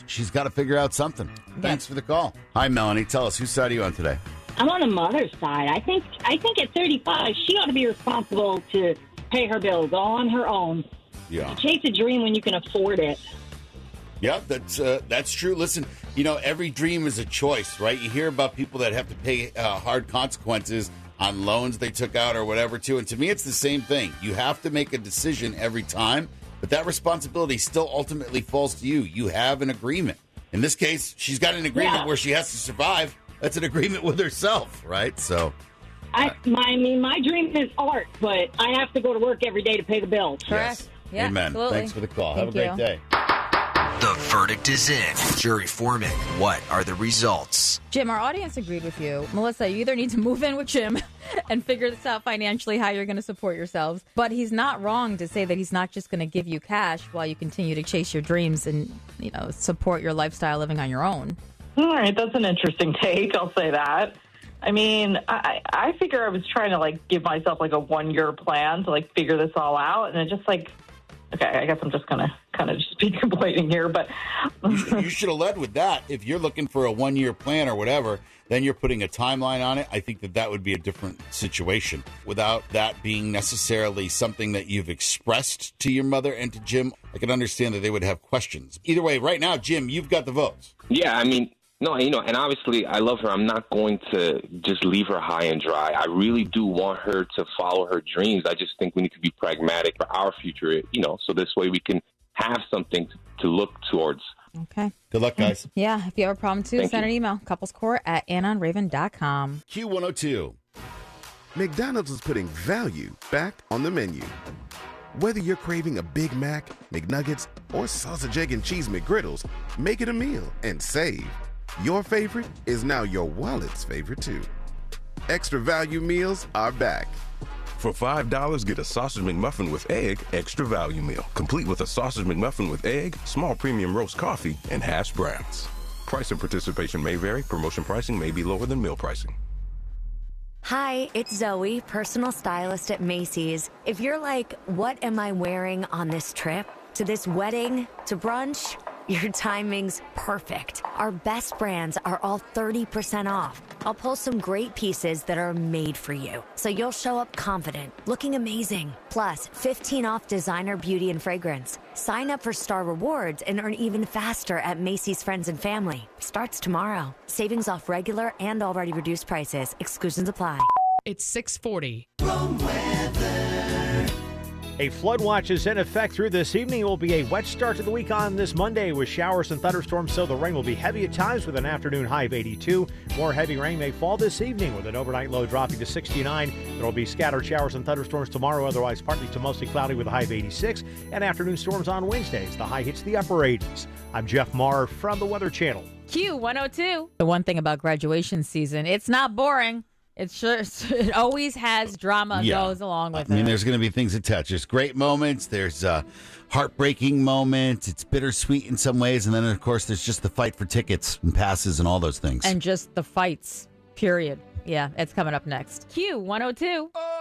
she's got to figure out something. Thanks for the call. Hi, Melanie. Tell us, whose side are you on today? I'm on the mother's side. I think at 35, she ought to be responsible to pay her bills all on her own. Yeah. Chase a dream when you can afford it. Yeah, that's true. Listen, every dream is a choice, right? You hear about people that have to pay hard consequences on loans they took out or whatever, too. And to me, it's the same thing. You have to make a decision every time, but that responsibility still ultimately falls to you. You have an agreement. In this case, she's got an agreement where she has to survive. That's an agreement with herself, right? So, my dream is art, but I have to go to work every day to pay the bills. Correct. Yes. Yeah, amen. Absolutely. Thanks for the call. Thank Have a great day. The verdict is in. Jury foreman, what are the results? Jim, our audience agreed with you. Melissa, you either need to move in with Jim and figure this out financially, how you're going to support yourselves. But he's not wrong to say that he's not just going to give you cash while you continue to chase your dreams and, support your lifestyle living on your own. All right, that's an interesting take. I'll say that. I mean, I figure I was trying to, give myself, a 1-year plan to, figure this all out. And it just, okay, I guess I'm just going to kind of just be complaining here. But you should have led with that. If you're looking for a 1-year plan or whatever, then you're putting a timeline on it. I think that would be a different situation without that being necessarily something that you've expressed to your mother and to Jim. I can understand that they would have questions. Either way, right now, Jim, you've got the votes. Yeah, I mean, no, and obviously I love her. I'm not going to just leave her high and dry. I really do want her to follow her dreams. I just think we need to be pragmatic for our future, so this way we can have something to look towards. Okay. Good luck, guys. Yeah, if you have a problem, too, send an email. couplescourt@AnnOnRaven.com. Q102. McDonald's is putting value back on the menu. Whether you're craving a Big Mac, McNuggets, or sausage, egg, and cheese McGriddles, make it a meal and save. Your favorite is now your wallet's favorite, too. Extra value meals are back. For $5, get a Sausage McMuffin with egg extra value meal, complete with a Sausage McMuffin with egg, small premium roast coffee, and hash browns. Price and participation may vary. Promotion pricing may be lower than meal pricing. Hi, it's Zoe, personal stylist at Macy's. If you're like, what am I wearing on this trip? To this wedding? To brunch? Your timing's perfect. Our best brands are all 30% off. I'll pull some great pieces that are made for you, so you'll show up confident, looking amazing. Plus, 15 off designer beauty and fragrance. Sign up for Star Rewards and earn even faster at Macy's Friends and Family. Starts tomorrow. Savings off regular and already reduced prices. Exclusions apply. It's 6:40. A flood watch is in effect through this evening. It will be a wet start to the week on this Monday with showers and thunderstorms, so the rain will be heavy at times with an afternoon high of 82. More heavy rain may fall this evening with an overnight low dropping to 69. There will be scattered showers and thunderstorms tomorrow, otherwise partly to mostly cloudy with a high of 86. And afternoon storms on Wednesdays. The high hits the upper 80s. I'm Jeff Maher from the Weather Channel. Q102. The one thing about graduation season, it's not boring. It always has drama goes along with it. I mean, there's going to be things attached. There's great moments. There's heartbreaking moments. It's bittersweet in some ways. And then, of course, there's just the fight for tickets and passes and all those things. And just the fights, period. Yeah, it's coming up next. Q102.